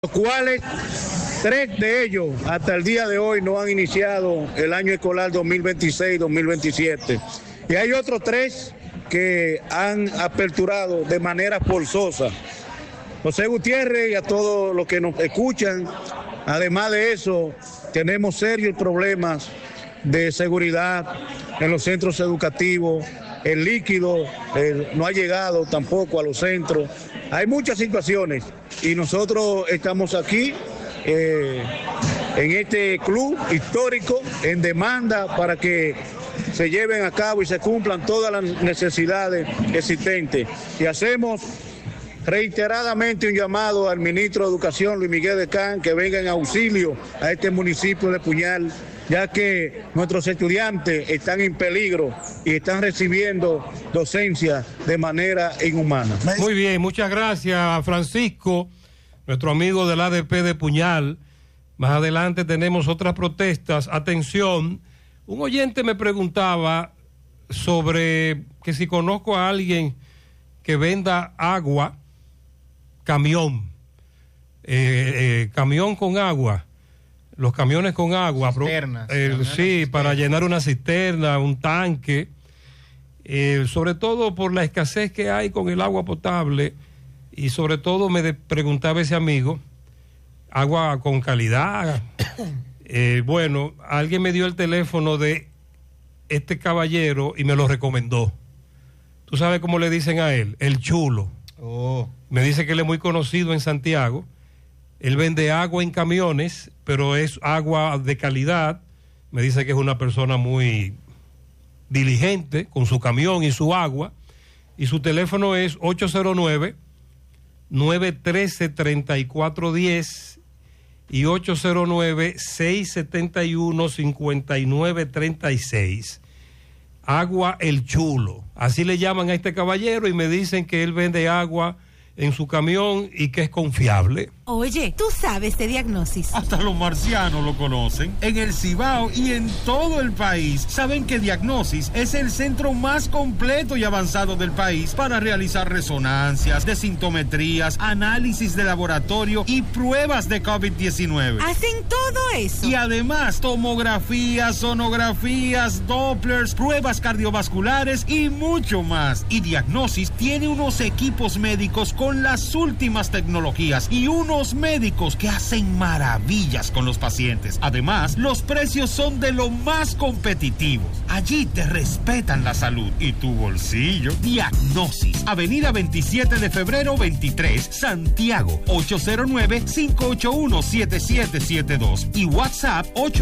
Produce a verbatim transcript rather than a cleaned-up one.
los cuales tres de ellos hasta el día de hoy no han iniciado el año escolar dos mil veintiséis dos mil veintisiete. Y hay otros tres que han aperturado de manera forzosa. José Gutiérrez y a todos los que nos escuchan, además de eso, tenemos serios problemas de seguridad en los centros educativos. El líquido eh, no ha llegado tampoco a los centros. Hay muchas situaciones y nosotros estamos aquí eh, en este club histórico en demanda para que se lleven a cabo y se cumplan todas las necesidades existentes. Y hacemos reiteradamente un llamado al ministro de Educación, Luis Miguel Decán, que venga en auxilio a este municipio de Puñal, ya que nuestros estudiantes están en peligro y están recibiendo docencia de manera inhumana. Muy bien, muchas gracias, Francisco, nuestro amigo del A D P de Puñal. Más adelante tenemos otras protestas. Atención, un oyente me preguntaba sobre que si conozco a alguien que venda agua, camión, eh, eh, camión con agua. Los camiones con agua, cisternas, eh, camiones sí, cisternas. Para llenar una cisterna, un tanque, eh, sobre todo por la escasez que hay con el agua potable, y sobre todo me de, preguntaba ese amigo, agua con calidad. Eh, bueno, alguien me dio el teléfono de este caballero y me lo recomendó. ¿Tú sabes cómo le dicen a él? El Chulo. Oh. Me dice que él es muy conocido en Santiago. Él vende agua en camiones, pero es agua de calidad. Me dice que es una persona muy diligente con su camión y su agua. Y su teléfono es ocho cero nueve, nueve uno tres, tres cuatro uno cero y ocho cero nueve, seis siete uno, cinco nueve tres seis. Agua El Chulo. Así le llaman a este caballero y me dicen que él vende agua en su camión y que es confiable. Oye, ¿tú sabes de Diagnosis? Hasta los marcianos lo conocen. En el Cibao y en todo el país saben que Diagnosis es el centro más completo y avanzado del país para realizar resonancias, desintometrías, análisis de laboratorio y pruebas de COVID diecinueve. ¿Hacen todo eso? Y además tomografías, sonografías, Dopplers, pruebas cardiovasculares y mucho más. Y Diagnosis tiene unos equipos médicos con las últimas tecnologías y unos médicos que hacen maravillas con los pacientes. Además, los precios son de lo más competitivos. Allí te respetan la salud y tu bolsillo. Diagnosis, Avenida veintisiete de febrero veintitrés, Santiago, ocho cero nueve, cinco ocho uno, siete siete siete dos y WhatsApp ocho